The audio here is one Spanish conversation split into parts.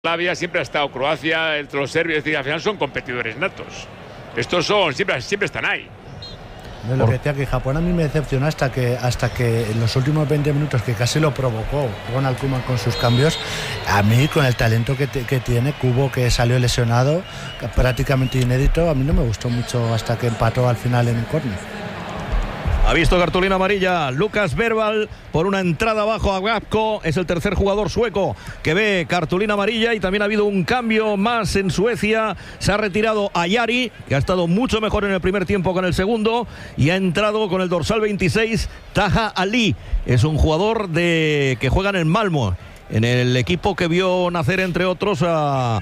Yugoslavia, siempre ha estado Croacia, entre los serbios, es decir, al final son competidores natos. Estos son, siempre están ahí. No, lo que decía, que Japón a mí me decepcionó hasta que en los últimos 20 minutos, que casi lo provocó Ronald Koeman con sus cambios. A mí, con el talento que tiene Kubo, que salió lesionado, prácticamente inédito, a mí no me gustó mucho hasta que empató al final en un córner. Ha visto cartulina amarilla Lucas Verbal por una entrada abajo a Gapko. Es el tercer jugador sueco que ve cartulina amarilla, y también ha habido un cambio más en Suecia. Se ha retirado a Jari, que ha estado mucho mejor en el primer tiempo que en el segundo, y ha entrado con el dorsal 26 Taha Ali. Es un jugador que juega en el Malmö, en el equipo que vio nacer, entre otros, a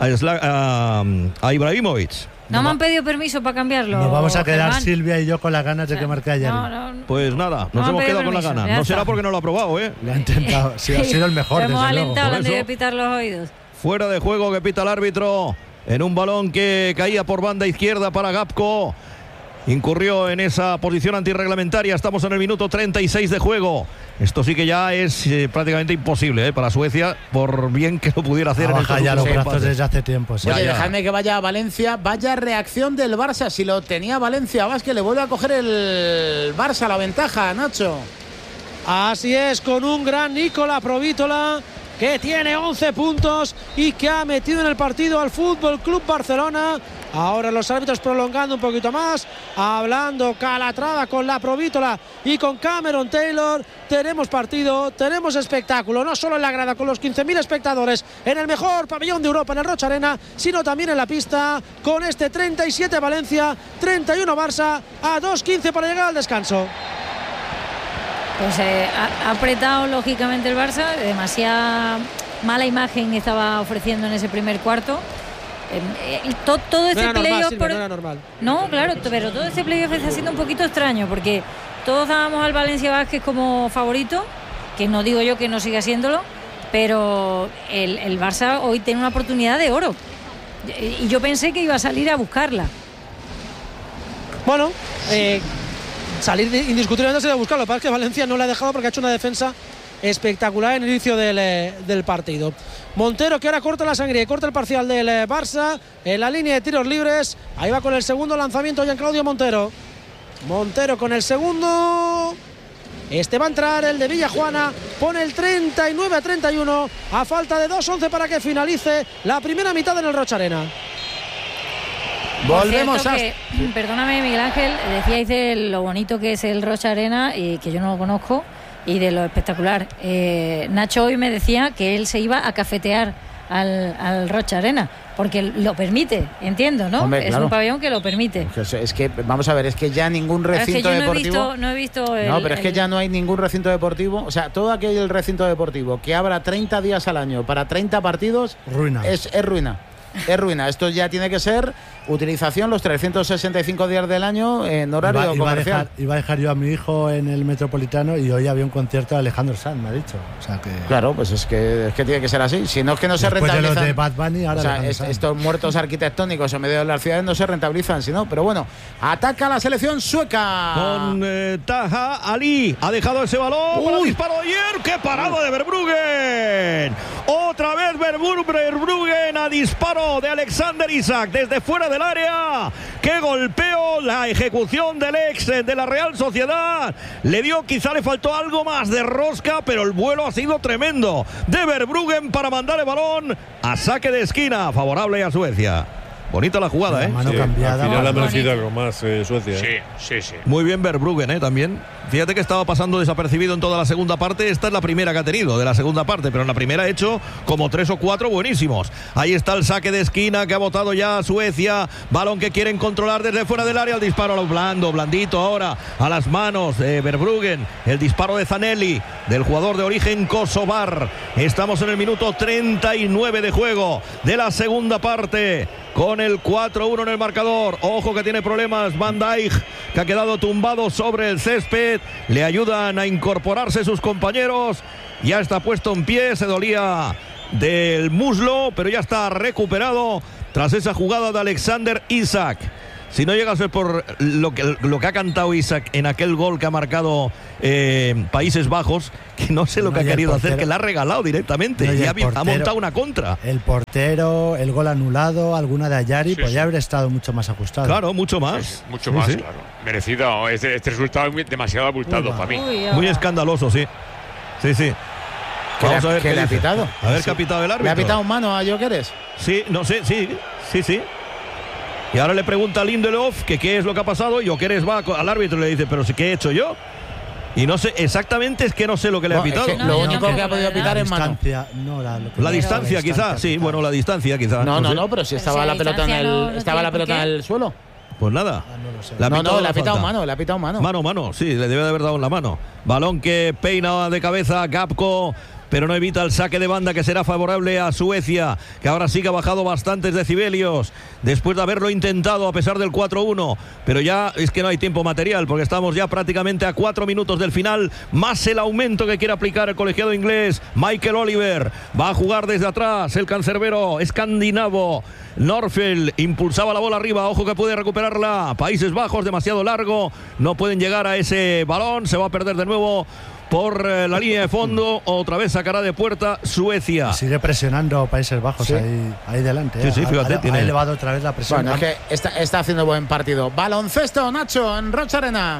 Ibrahimovic. No me han pedido permiso para cambiarlo. Nos vamos a quedar, Germán. Silvia y yo, con las ganas de que marque a Jari. Pues nada, nos hemos quedado con las ganas. No será porque no lo ha probado, ¿eh? Lo ha intentado, sí, ha sido el mejor. Hemos desde alentado luego. antes de pitar los oídos. Fuera de juego que pita el árbitro en un balón que caía por banda izquierda para Gapko. Incurrió en esa posición antirreglamentaria. Estamos en el minuto 36 de juego. Esto sí que ya es prácticamente imposible para Suecia, por bien que lo pudiera hacer. Baja ya los brazos desde hace tiempo. Sí. Oye, dejadme que vaya a Valencia. Vaya reacción del Barça. Si lo tenía Valencia Vázquez, le vuelve a coger el Barça la ventaja, Nacho. Así es, con un gran Nicola Provítola, que tiene 11 puntos y que ha metido en el partido al Fútbol Club Barcelona. Ahora los árbitros prolongando un poquito más, hablando Calatrava con la Provítola y con Cameron Taylor. Tenemos partido, tenemos espectáculo, no solo en la grada con los 15.000 espectadores en el mejor pabellón de Europa, en el Rocha Arena, sino también en la pista, con este 37 Valencia, 31 Barça, a 2:15 para llegar al descanso. Pues ha apretado lógicamente el Barça, demasiada mala imagen estaba ofreciendo en ese primer cuarto. Todo este playoff no era normal. No, claro, pero todo este playoff está siendo un poquito extraño, porque todos dábamos al Valencia Vázquez como favorito, que no digo yo que no siga siéndolo, pero el Barça hoy tiene una oportunidad de oro, y yo pensé que iba a salir a buscarla. Bueno, salir indiscutiblemente a buscarlo. Lo que pasa es que Valencia no le ha dejado, porque ha hecho una defensa espectacular en el inicio del partido. Montero, que ahora corta la sangre y corta el parcial del Barça en la línea de tiros libres. Ahí va con el segundo lanzamiento Giancarlo Montero. Montero con el segundo. Este va a entrar el de Villajuana. Pone el 39-31 a falta de 2:11 para que finalice la primera mitad en el Rocha Arena. Volvemos a... Perdóname, Miguel Ángel, decíais de lo bonito que es el Rocha Arena, y que yo no lo conozco, y de lo espectacular. Nacho hoy me decía que él se iba a cafetear al Rocha Arena, porque lo permite, entiendo, ¿no? Hombre, es claro. Un pabellón que lo permite. Es que, vamos a ver, es que ya ningún recinto deportivo... No he visto pero es que ya no hay ningún recinto deportivo. O sea, todo aquel recinto deportivo que abra 30 días al año para 30 partidos... Ruina. Es ruina. Es ruina. Esto ya tiene que ser utilización los 365 días del año en horario comercial. Iba a dejar yo a mi hijo en el Metropolitano, y hoy había un concierto de Alejandro Sanz, me ha dicho. O sea que... Claro, pues es que tiene que ser así. Si no, es que no se rentabilizan. Después de los de Bad Bunny, ahora o sea, estos muertos arquitectónicos en medio de las ciudades no se rentabilizan, sino. Pero bueno, ataca la selección sueca. Con Taha Ali. Ha dejado ese balón. Para el disparo de ayer. ¡Qué parada de Verbruggen! Otra vez Verbruggen a disparo de Alexander Isak desde fuera del área. ¡Qué golpeo! La ejecución del ex de la Real Sociedad le dio, quizá le faltó algo más de rosca, pero el vuelo ha sido tremendo de Verbruggen para mandar el balón a saque de esquina, favorable a Suecia. Bonita la jugada, La mano cambiada. Al final ha merecido algo más Suecia. Sí. Muy bien Verbruggen, también. Fíjate que estaba pasando desapercibido en toda la segunda parte. Esta es la primera que ha tenido de la segunda parte, pero en la primera ha hecho como 3 o 4 buenísimos. Ahí está el saque de esquina que ha botado ya Suecia. Balón que quieren controlar desde fuera del área. El disparo a lo blandito ahora a las manos de Verbruggen. El disparo de Zanelli, del jugador de origen kosovar. Estamos en el minuto 39 de juego de la segunda parte, con el 4-1 en el marcador. Ojo que tiene problemas Van Dijk, que ha quedado tumbado sobre el césped. Le ayudan a incorporarse sus compañeros. Ya está puesto en pie, se dolía del muslo, pero ya está recuperado tras esa jugada de Alexander Isak. Si no llega a ser por lo que ha cantado Isaac en aquel gol que ha marcado Países Bajos, que no sé lo que ha querido hacer, que la ha regalado directamente y ha montado una contra. El portero, el gol anulado, alguna de Ayari, podría haber estado mucho más ajustado. Claro, mucho más. Sí, mucho más, claro. Merecido. Este resultado es demasiado abultado para mí. Muy escandaloso, sí. Sí. Vamos a ver qué le ha pitado. A ver qué ha pitado el árbitro. ¿Le ha pitado mano a Gyökeres? Sí, no sé, sí. Y ahora le pregunta a Lindelof que qué es lo que ha pasado. Y Gyökeres va al árbitro y le dice, pero ¿qué he hecho yo? Y no sé, exactamente es que no sé lo que le ha pitado. Es que lo único que ha podido pitar es mano. La distancia, quizá, sí, bueno, la distancia, quizá. No, pero si estaba la pelota en el suelo. Pues nada. Le ha pitado mano. Mano, sí, le debe de haber dado en la mano. Balón que peina de cabeza Gapco, pero no evita el saque de banda que será favorable a Suecia, que ahora sí que ha bajado bastantes decibelios después de haberlo intentado a pesar del 4-1, pero ya es que no hay tiempo material porque estamos ya prácticamente a 4 minutos del final, más el aumento que quiere aplicar el colegiado inglés. Michael Oliver va a jugar desde atrás, el cancerbero escandinavo. Norfield impulsaba la bola arriba, ojo que puede recuperarla. Países Bajos, demasiado largo, no pueden llegar a ese balón, se va a perder de nuevo por la línea de fondo. Otra vez sacará de puerta Suecia. Sigue presionando Países Bajos ahí delante. Sí, fíjate, ha elevado otra vez la presión. Bueno, es que está haciendo buen partido. Baloncesto, Nacho, en Rocha Arena.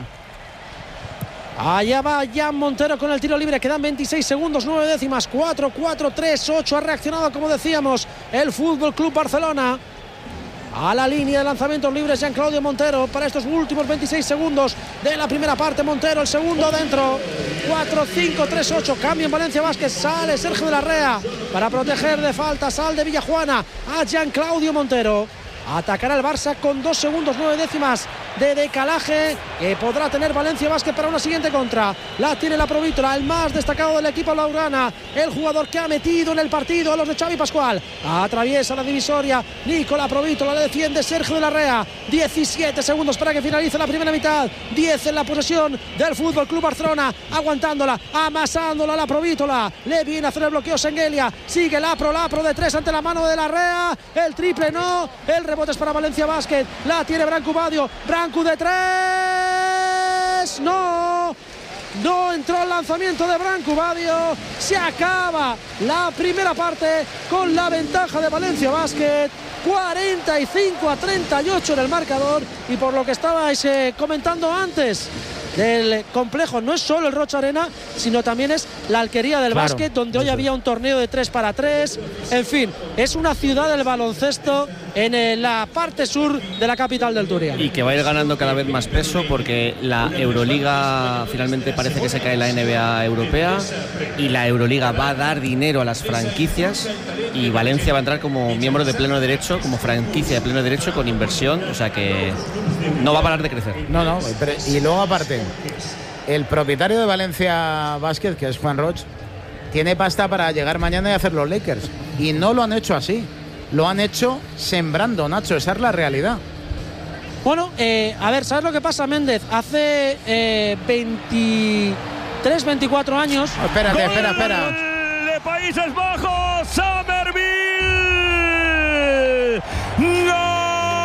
Allá va Jan Montero con el tiro libre. Quedan 26 segundos, 9 décimas. 4-4-3-8. Ha reaccionado, como decíamos, el Fútbol Club Barcelona. A la línea de lanzamientos libres Jean Claudio Montero para estos últimos 26 segundos de la primera parte. Montero, el segundo dentro. 4-5-3-8. Cambio en Valencia Basket. Sale Sergio de la Rea para proteger de falta. Sal de Villajuana a Jean Claudio Montero. Atacará el Barça con 2 segundos 9 décimas de decalaje que podrá tener Valencia Basket para una siguiente contra. La tiene la Provítola, el más destacado del equipo blaugrana, el jugador que ha metido en el partido a los de Xavi Pascual. Atraviesa la divisoria Nicola Provítola, le defiende Sergio de la Rea. 17 segundos para que finalice la primera mitad. 10 en la posesión del Fútbol Club Barcelona, aguantándola, amasándola la Provítola. Le viene a hacer el bloqueo Sengelia. Sigue Lapro de 3 ante la mano de la Rea. El triple no, el rebotes para Valencia Basket. La tiene Branco Badio. Branco de 3. No entró el lanzamiento de Branco Badio. Se acaba la primera parte con la ventaja de Valencia Basket. 45-38 en el marcador. Y por lo que estabais comentando antes del complejo, no es solo el Rocha Arena, sino también es la Alquería del Básquet, donde hoy había un torneo de 3x3. En fin, es una ciudad del baloncesto en la parte sur de la capital del Turia. Y que va a ir ganando cada vez más peso porque la Euroliga finalmente parece que se cae la NBA europea y la Euroliga va a dar dinero a las franquicias y Valencia va a entrar como miembro de pleno derecho, como franquicia de pleno derecho con inversión, o sea que no va a parar de crecer. No, pero, y luego aparte, el propietario de Valencia Basket, que es Juan Roch, tiene pasta para llegar mañana y hacer los Lakers. Y no lo han hecho así. Lo han hecho sembrando, Nacho. Esa es la realidad. Bueno, a ver, ¿sabes lo que pasa, Méndez? Hace 23, 24 años... Oh, espera. De Países Bajos, Summerville. ¡Gol!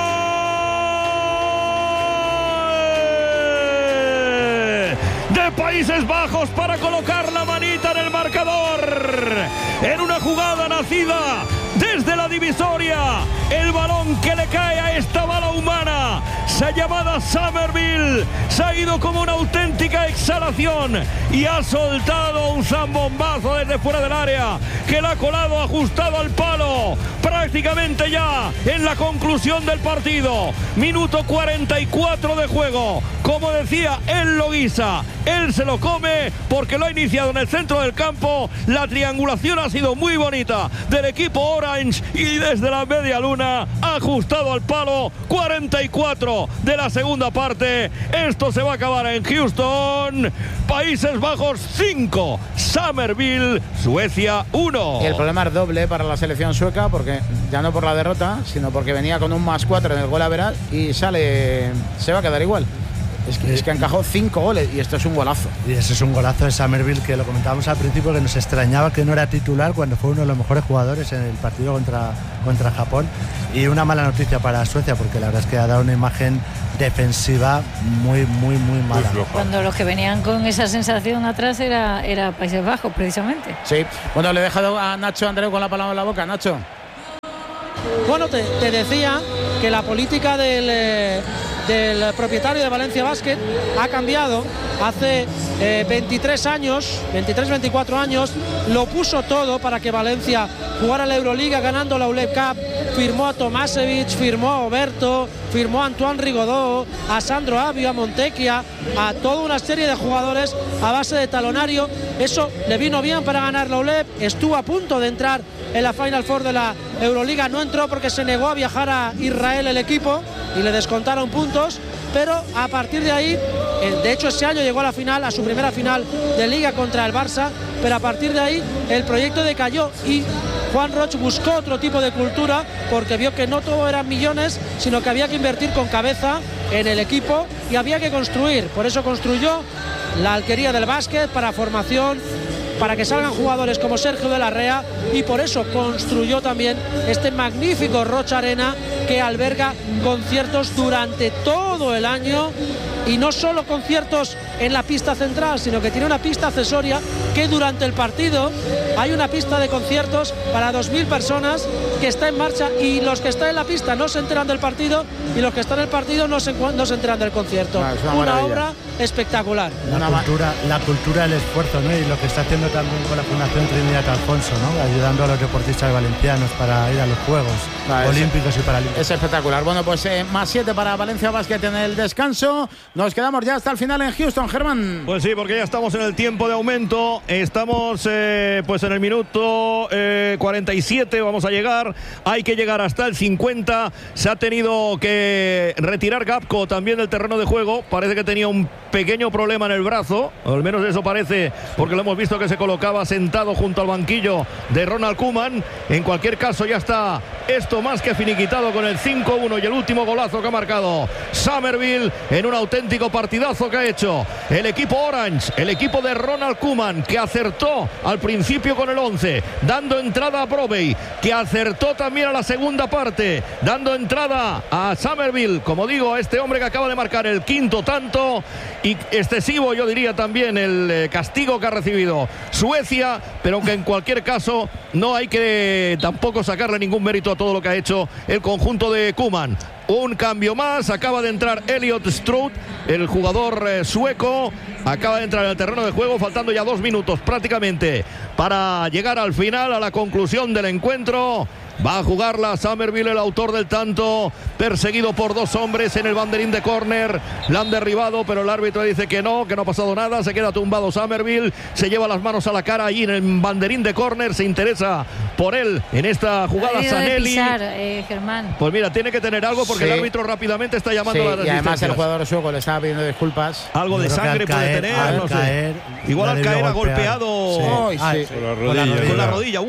De Países Bajos para colocar la manita en el marcador. En una jugada nacida desde la divisoria, el balón que le cae a esta bala humana, se llamada Summerville, se ha ido como una auténtica exhalación y ha soltado un zambombazo desde fuera del área que la ha colado ajustado al palo, prácticamente ya en la conclusión del partido. Minuto 44 de juego. Como decía, él lo guisa, él se lo come porque lo ha iniciado en el centro del campo. La triangulación ha sido muy bonita del equipo Orange y desde la media luna ha ajustado al palo. 44 de la segunda parte. Esto se va a acabar en Houston. Países Bajos 5, Summerville, Suecia 1. Y el problema es doble para la selección sueca, porque ya no por la derrota, sino porque venía con un +4 en el gol average y se va a quedar igual. Es que encajó 5 goles y esto es un golazo. Y ese es un golazo de Summerville, que lo comentábamos al principio, que nos extrañaba que no era titular cuando fue uno de los mejores jugadores en el partido contra Japón. Y una mala noticia para Suecia, porque la verdad es que ha dado una imagen defensiva muy mala. Cuando los que venían con esa sensación atrás era Países Bajos, precisamente. Sí. Bueno, le he dejado a Nacho Andreu con la palabra en la boca. Nacho. Bueno, te decía que la política del propietario de Valencia Basket ha cambiado. Hace 24 años lo puso todo para que Valencia jugara la Euroliga, ganando la ULEB Cup. Firmó a Tomasevich, firmó a Oberto, firmó a Antoine Rigaudot, a Sandro Avio, a Montecchia, a toda una serie de jugadores a base de talonario. Eso le vino bien para ganar la ULEB. Estuvo a punto de entrar en la Final Four de la Euroliga, no entró porque se negó a viajar a Israel el equipo y le descontaron puntos, pero a partir de ahí, de hecho ese año llegó a la final, a su primera final de Liga contra el Barça, pero a partir de ahí el proyecto decayó y Juan Roch buscó otro tipo de cultura porque vio que no todo eran millones, sino que había que invertir con cabeza en el equipo y había que construir. Por eso construyó la Alquería del Básquet para formación, para que salgan jugadores como Sergio de la Rea, y por eso construyó también este magnífico Roch Arena, que alberga conciertos durante todo el año, y no solo conciertos en la pista central, sino que tiene una pista accesoria que durante el partido hay una pista de conciertos para 2.000 personas que está en marcha, y los que están en la pista no se enteran del partido y los que están en el partido no se enteran del concierto. Una obra espectacular. La cultura del esfuerzo, ¿no? Y lo que está haciendo también con la Fundación Trinidad Alfonso, ¿no? Ayudando a los deportistas valencianos para ir a los Juegos Olímpicos y Paralímpicos. Es espectacular. Bueno, pues +7 para Valencia Basket en el descanso. Nos quedamos ya hasta el final en Houston, Germán. Pues sí, porque ya estamos en el tiempo de aumento. Estamos pues en el minuto 47 vamos a llegar. Hay que llegar hasta el 50. Se ha tenido que retirar Gapco también del terreno de juego. Parece que tenía un pequeño problema en el brazo, o al menos eso parece, porque lo hemos visto que se colocaba sentado junto al banquillo de Ronald Koeman. En cualquier caso, ya está esto más que finiquitado con el 5-1 y el último golazo que ha marcado Summerville en un auténtico partidazo que ha hecho el equipo Orange, el equipo de Ronald Koeman, que acertó al principio con el 11, dando entrada a Brovey, que acertó también a la segunda parte, dando entrada a Summerville, como digo, a este hombre que acaba de marcar el quinto tanto. Y excesivo, yo diría, también el castigo que ha recibido Suecia, pero aunque en cualquier caso no hay que tampoco sacarle ningún mérito a todo lo que ha hecho el conjunto de Koeman. Un cambio más, acaba de entrar Elliot Stroud, el jugador sueco, acaba de entrar en el terreno de juego, faltando ya 2 minutos prácticamente para llegar al final, a la conclusión del encuentro. Va a jugarla Summerville, el autor del tanto, perseguido por 2 hombres en el banderín de córner. La han derribado, pero el árbitro dice que no ha pasado nada. Se queda tumbado Summerville, se lleva las manos a la cara allí en el banderín de córner. Se interesa por él en esta jugada Sanelli. Germán. Pues mira, tiene que tener algo porque el árbitro rápidamente está llamando a las asistencias. Y además el jugador sueco le estaba pidiendo disculpas. Algo de sangre puede tener, no sé. Igual al caer ha golpeado con la rodilla.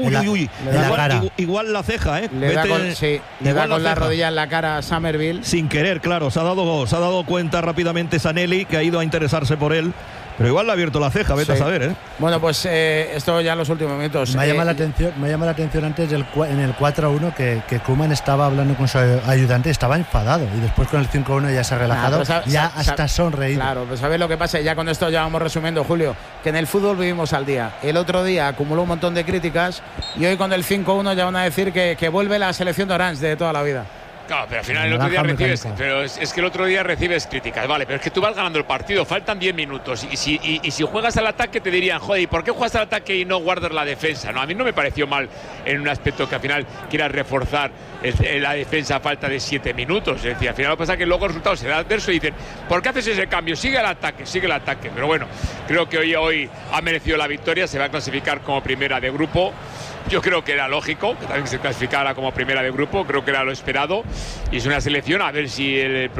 Igual la ceja. Le da con la rodilla en la cara a Summerville. Sin querer, claro. Se ha dado cuenta rápidamente Sanelli, que ha ido a interesarse por él. Pero igual le ha abierto la ceja, vete a saber, Bueno, pues esto ya en los últimos minutos. Me llama la atención antes en el 4-1 que Koeman estaba hablando con su ayudante, estaba enfadado, y después con el 5-1 ya se ha relajado, hasta sonreído. Claro, pues sabes lo que pasa, ya con esto ya vamos resumiendo, Julio, que en el fútbol vivimos al día. El otro día acumuló un montón de críticas y hoy con el 5-1 ya van a decir que vuelve la selección de Orange de toda la vida. Claro, pero al final el otro día recibes, pero es que el otro día recibes críticas, vale, pero es que tú vas ganando el partido, faltan 10 minutos y si juegas al ataque te dirían, joder, ¿y por qué juegas al ataque y no guardas la defensa? No, a mí no me pareció mal en un aspecto que al final quieras reforzar la defensa a falta de 7 minutos. Es decir, al final lo que pasa es que luego el resultado será adverso y dicen, ¿por qué haces ese cambio? Sigue el ataque. Pero bueno, creo que hoy ha merecido la victoria, se va a clasificar como primera de grupo. Yo creo que era lógico que también se clasificara como primera de grupo, creo que era lo esperado, y es una selección a ver si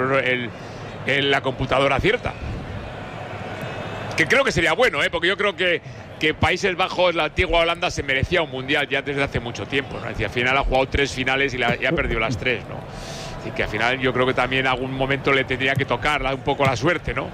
la computadora acierta. Que creo que sería bueno, porque yo creo que Países Bajos, la antigua Holanda, se merecía un mundial ya desde hace mucho tiempo, ¿no? Es decir, al final ha jugado 3 finales y ha perdido las 3, ¿no? Así que al final yo creo que también algún momento le tendría que tocar un poco la suerte, ¿no?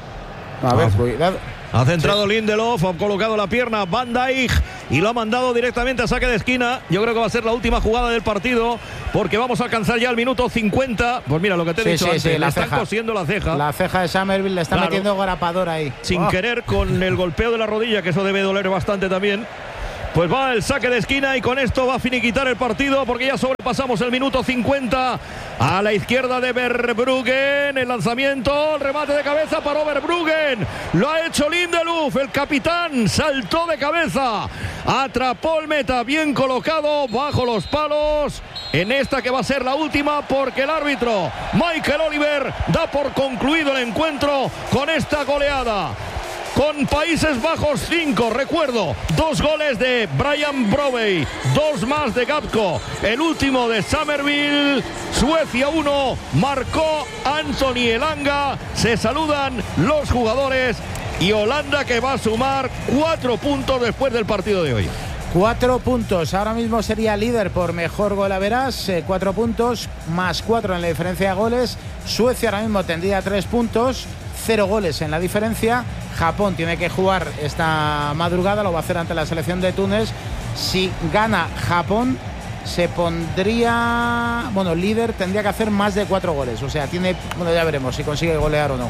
A ver, cuidado. Ha centrado Lindelof, ha colocado la pierna Van Dijk y lo ha mandado directamente a saque de esquina. Yo creo que va a ser la última jugada del partido, porque vamos a alcanzar ya el minuto 50. Pues mira, lo que te he dicho antes, le están cosiendo la ceja. La ceja de Summerville le está metiendo grapador ahí. Sin querer, con el golpeo de la rodilla, que eso debe doler bastante también. Pues va el saque de esquina y con esto va a finiquitar el partido, porque ya sobrepasamos el minuto 50. A la izquierda de Verbruggen, el lanzamiento, el remate de cabeza para Verbruggen. Lo ha hecho Lindelof, el capitán, saltó de cabeza, atrapó el meta, bien colocado bajo los palos. En esta que va a ser la última, porque el árbitro Michael Oliver da por concluido el encuentro con esta goleada. Con Países Bajos 5, recuerdo, 2 goles de Brian Brobey, 2 más de Gapco, el último de Summerville. Suecia 1, marcó Anthony Elanga. Se saludan los jugadores y Holanda, que va a sumar 4 puntos después del partido de hoy. 4 puntos, ahora mismo sería líder por mejor golaveras, 4 puntos más 4 en la diferencia de goles. Suecia ahora mismo tendría 3 puntos, 0 goles en la diferencia. Japón tiene que jugar esta madrugada, lo va a hacer ante la selección de Túnez. Si gana Japón, se pondría, líder, tendría que hacer más de 4 goles. O sea, ya veremos si consigue golear o no.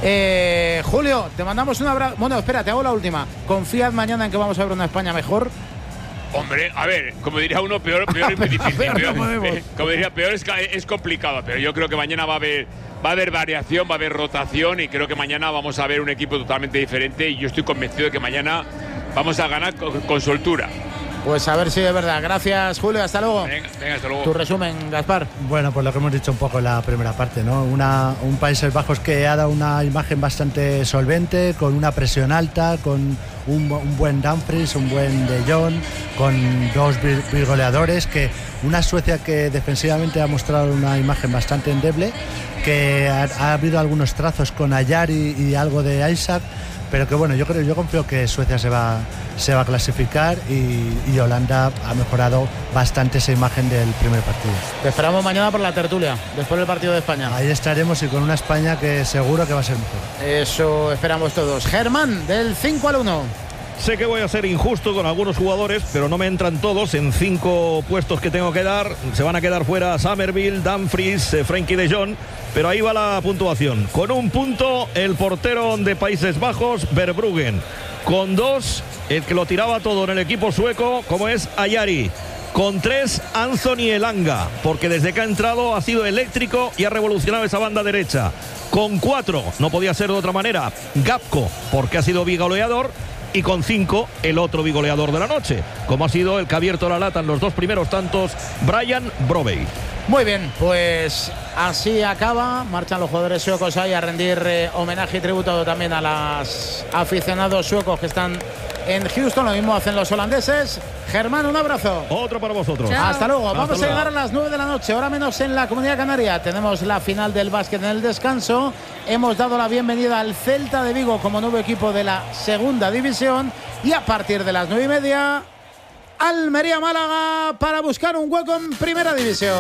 Julio, te mandamos un abrazo. Bueno, espera, te hago la última. ¿Confías mañana en que vamos a ver una España mejor? Hombre, a ver, como diría uno, peor es muy difícil. Como diría, peor es complicado, pero yo creo que mañana va a haber variación, va a haber rotación, y creo que mañana vamos a ver un equipo totalmente diferente, y yo estoy convencido de que mañana vamos a ganar con soltura. Pues a ver si es verdad. Gracias, Julio, hasta luego. Venga, hasta luego. Tu resumen, Gaspar. Bueno, pues lo que hemos dicho un poco en la primera parte, ¿no? Un Países Bajos que ha dado una imagen bastante solvente, con una presión alta, con un buen Dumfries, un buen De Jong, con 2 goleadores, una Suecia que defensivamente ha mostrado una imagen bastante endeble, que ha habido algunos trazos con Ayari y algo de Isaac, pero que bueno, yo confío que Suecia se va a clasificar, y Holanda ha mejorado bastante esa imagen del primer partido. Te esperamos mañana por la tertulia, después del partido de España. Ahí estaremos, y con una España que seguro que va a ser mejor. Eso esperamos todos. Germán, del 5 al 1. Sé que voy a ser injusto con algunos jugadores, pero no me entran todos en 5 puestos que tengo que dar. Se van a quedar fuera Summerville, Dumfries, Frenkie de Jong, pero ahí va la puntuación. Con 1 punto el portero de Países Bajos, Verbruggen. Con 2, el que lo tiraba todo en el equipo sueco, como es Ayari. Con 3, Anthony Elanga, porque desde que ha entrado ha sido eléctrico y ha revolucionado esa banda derecha. Con 4, no podía ser de otra manera, Gapco, porque ha sido bigoleador. Y con 5, el otro bigoleador de la noche, como ha sido el que ha abierto la lata en los 2 primeros tantos, Brian Brobey. Muy bien, pues así acaba. Marchan los jugadores suecos ahí a rendir homenaje y tributo también a los aficionados suecos que están en Houston. Lo mismo hacen los holandeses. Germán, un abrazo. Otro para vosotros. Chao. Hasta luego. Hasta Vamos luego. a llegar a las 9 de la noche, hora menos en la Comunidad Canaria. Tenemos la final del básquet en el descanso. Hemos dado la bienvenida al Celta de Vigo como nuevo equipo de la segunda división. Y a partir de las 9:30, Almería-Málaga para buscar un hueco en primera división.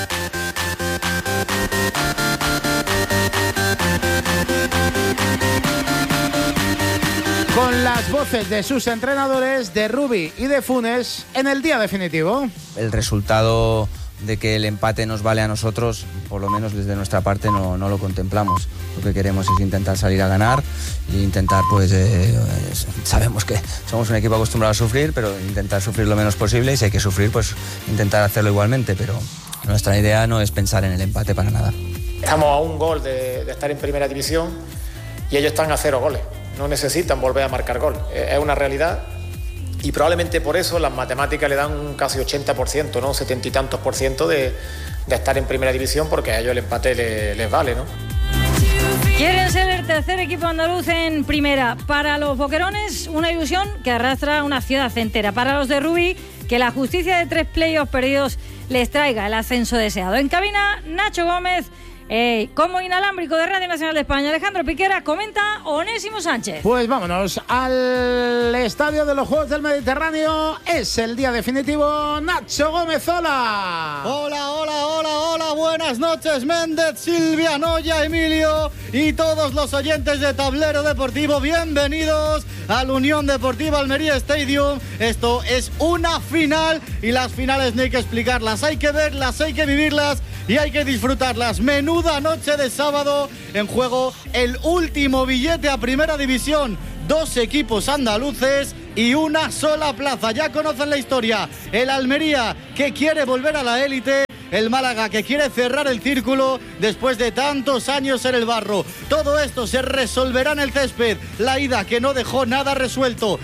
Con las voces de sus entrenadores, de Rubi y de Funes, en el día definitivo. El resultado de que el empate nos vale a nosotros, por lo menos desde nuestra parte no lo contemplamos. Lo que queremos es intentar salir a ganar e intentar, sabemos que somos un equipo acostumbrado a sufrir, pero intentar sufrir lo menos posible, y si hay que sufrir, pues intentar hacerlo igualmente, pero nuestra idea no es pensar en el empate para nada. Estamos a un gol de estar en primera división y ellos están a 0 goles. No necesitan volver a marcar gol. Es una realidad, y probablemente por eso las matemáticas le dan un casi 80%, ¿no? 70 y tantos % de estar en primera división, porque a ellos el empate les vale, ¿no? Quieren ser el tercer equipo andaluz en primera. Para los boquerones, una ilusión que arrastra una ciudad entera. Para los de Rubí, que la justicia de 3 playoffs perdidos les traiga el ascenso deseado. En cabina, Nacho Gómez. Como inalámbrico de Radio Nacional de España, Alejandro Piquera, comenta Onésimo Sánchez. Pues vámonos al estadio de los Juegos del Mediterráneo. Es el día definitivo. Nacho Gómez, hola. Hola, buenas noches, Méndez, Silvia, Noya, Emilio y todos los oyentes de Tablero Deportivo. Bienvenidos al Unión Deportiva Almería Stadium. Esto es una final y las finales no hay que explicarlas, hay que verlas, hay que vivirlas y hay que disfrutarlas. Menuda noche de sábado, en juego el último billete a Primera División. 2 equipos andaluces y una sola plaza. Ya conocen la historia. El Almería, que quiere volver a la élite. El Málaga, que quiere cerrar el círculo después de tantos años en el barro. Todo esto se resolverá en el césped. La ida, que no dejó nada resuelto.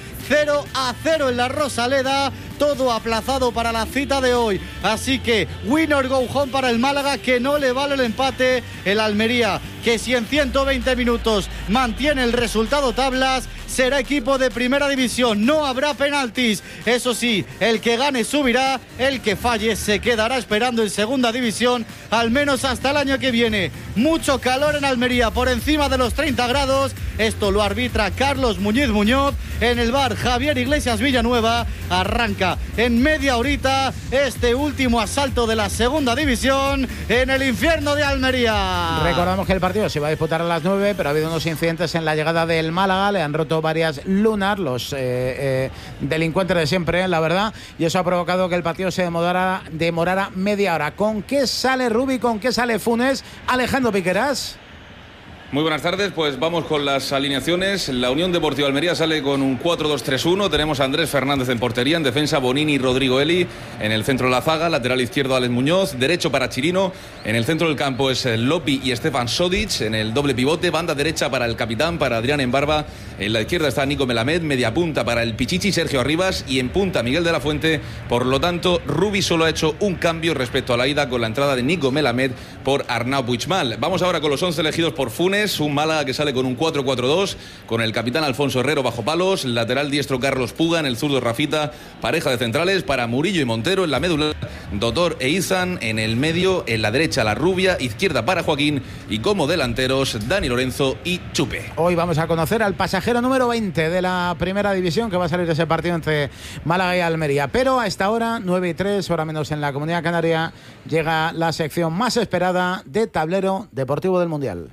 0-0 en la Rosaleda, todo aplazado para la cita de hoy. Así que win or go home para el Málaga, que no le vale el empate. El Almería, que si en 120 minutos mantiene el resultado tablas, será equipo de Primera División. No habrá penaltis. Eso sí, el que gane subirá, el que falle se quedará esperando en Segunda División, al menos hasta el año que viene. Mucho calor en Almería, por encima de los 30 grados. Esto lo arbitra Carlos Muñiz Muñoz. En el bar Javier Iglesias Villanueva. Arranca en media horita este último asalto de la Segunda División en el infierno de Almería. Recordamos que el partido se iba a disputar a las 9, pero ha habido unos incidentes en la llegada del Málaga. Le han roto varias lunas, los delincuentes de siempre, la verdad, y eso ha provocado que el partido se demorara media hora. ¿Con qué sale Rubi? ¿Con qué sale Funes? Alejandro Piqueras. Muy buenas tardes, pues vamos con las alineaciones. La Unión Deportiva Almería sale con un 4-2-3-1. Tenemos a Andrés Fernández en portería, en defensa Bonini y Rodrigo Eli, en el centro de la zaga, lateral izquierdo Alex Muñoz, derecho para Chirino, en el centro del campo es Lopi y Stefan Sodic, en el doble pivote, banda derecha para el capitán, para Adrián Embarba, en la izquierda está Nico Melamed, media punta para el Pichichi Sergio Arribas y en punta Miguel de la Fuente. Por lo tanto, Rubi solo ha hecho un cambio respecto a la ida, con la entrada de Nico Melamed por Arnau Puigmal. Vamos ahora con los 11 elegidos por Funes. Un Málaga que sale con un 4-4-2, con el capitán Alfonso Herrero bajo palos, lateral diestro Carlos Puga, en el zurdo Rafita, pareja de centrales para Murillo y Montero en la médula, Dotor e Izan en el medio, en la derecha La Rubia, izquierda para Joaquín y como delanteros Dani Lorenzo y Chupe. Hoy vamos a conocer al pasajero número 20 de la Primera División, que va a salir de ese partido entre Málaga y Almería. Pero a esta hora, 9:03, hora menos en la Comunidad Canaria, llega la sección más esperada de Tablero Deportivo del Mundial.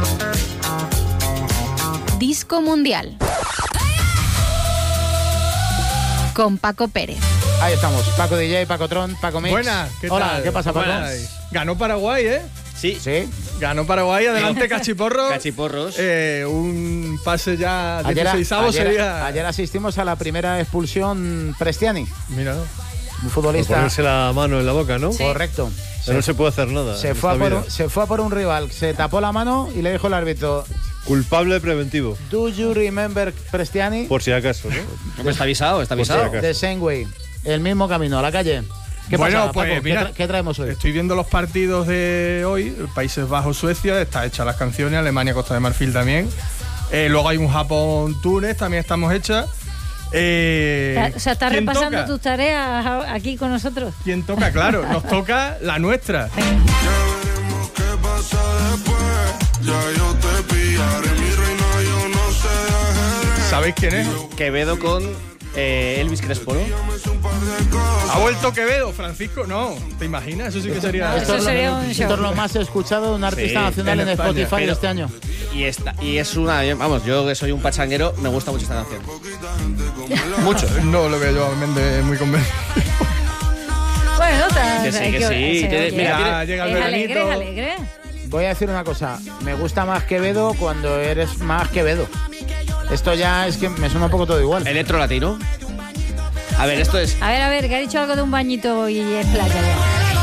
Disco Mundial con Paco Pérez. Ahí estamos, Paco DJ, Paco Tron, Paco Mix. Buenas, ¿qué Hola, tal? ¿qué pasa, Paco? Buenas. Ganó Paraguay, ¿eh? Sí. Ganó Paraguay, adelante Cachiporros. Cachiporros. Un pase ya 16avo sería. Ayer asistimos a la primera expulsión Prestiani. Mira. Un futbolista. Por ponerse la mano en la boca, ¿no? Sí. Correcto. No se puede hacer nada. Se fue a por un rival, se tapó la mano y le dijo el árbitro: culpable preventivo. Do you remember Prestiani? Por si acaso, ¿no? Hombre, está avisado, está avisado. The same way. El mismo camino, a la calle. ¿Qué bueno, pasa, pues Paco? mira, ¿Qué traemos hoy? Estoy viendo los partidos de hoy. Países Bajos, Suecia, está hecha las canciones. Alemania, Costa de Marfil también. Luego hay un Japón-Túnez, también estamos hechas. O sea, estás repasando toca? tus tareas aquí con nosotros. ¿Quién toca? Claro, nos toca la nuestra. ¿Sabéis quién es? Quevedo con Elvis Crespo, ¿no? ¿Ha vuelto Quevedo, Francisco? No, ¿te imaginas? Eso sí que sería... Esto es lo más escuchado de un artista nacional en Spotify pero, este año. Y es una... Vamos, yo que soy un pachanguero, me gusta mucho esta canción. Mucho. No lo veo yo a Méndez muy convencido. Bueno, que sí. Mira, llega el veranito. Es alegre. Voy a decir una cosa. Me gusta más Quevedo cuando eres más Quevedo. Esto ya es que me suena un poco todo igual. Electro latino. A ver, esto es... A ver, que ha dicho algo de un bañito y es playa ya.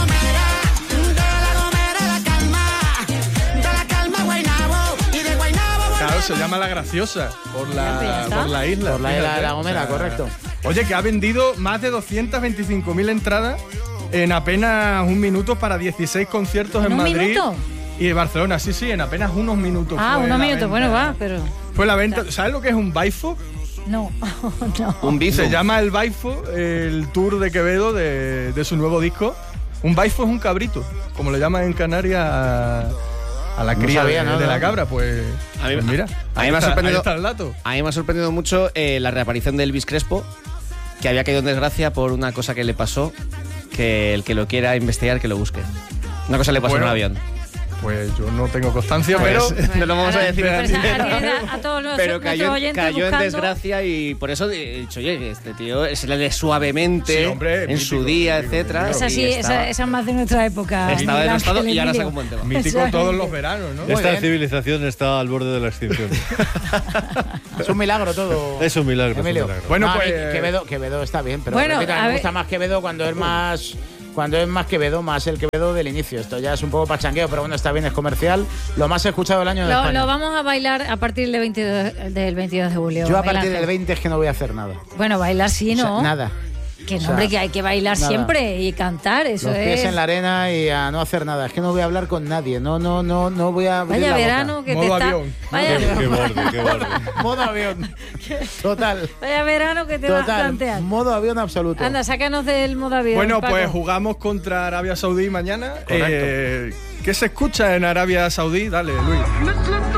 Claro, se llama La Graciosa por la isla. Por la isla de La Gomera, correcto. Oye, que ha vendido más de 225.000 entradas en apenas un minuto para 16 conciertos en Madrid. ¿Minuto? Y en Barcelona, sí, en apenas unos minutos. Unos minutos, bueno, va, pero... Fue la venta. ¿Sabes lo que es un baifo? No, no. Un bifo. Se llama el baifo, el tour de Quevedo de su nuevo disco. Un baifo es un cabrito, como le llaman en Canarias a la cría de la cabra. Pues mira, a mí me ha sorprendido. Ahí está el dato. A mí me ha sorprendido mucho la reaparición de Elvis Crespo, que había caído en desgracia por una cosa que le pasó, que el que lo quiera investigar, que lo busque. Una cosa le pasó en un avión. Pues yo no tengo constancia, pero no lo vamos a decir. A todos pero cayó buscando... en desgracia y por eso he dicho, oye, este tío es el de Suavemente, sí, hombre, en mítico, su día, etcétera. Esa sí, esa es más de nuestra época. Estaba denostado y ahora saca un buen tema. Mítico todos los veranos, ¿no? Esta civilización está al borde de la extinción. Es un milagro todo. Es un milagro. Emilio. Bueno, no, pues Quevedo está bien, pero bueno, me gusta más Quevedo cuando es más Quevedo, más el Quevedo del inicio. Esto ya es un poco pachangueo, pero bueno, está bien, es comercial. Lo más escuchado del año en España. Lo vamos a bailar a partir del 22 de julio. Yo a partir del 20 es que no voy a hacer nada. Bueno, bailar sí, ¿no? O sea, nada. Que no, hombre, que hay que bailar siempre y cantar, eso Los pies es. en la arena y a no hacer nada. Es que no voy a hablar con nadie. No voy a abrir Vaya la verano boca. que modo te está. avión. Vaya, Qué borde. Modo avión. Total. vaya verano que te vas a plantear. Modo avión absoluto. Anda, sácanos del modo avión. Bueno, Paco. pues jugamos contra Arabia Saudí mañana. Correcto. ¿Qué se escucha en Arabia Saudí? Dale, Luis.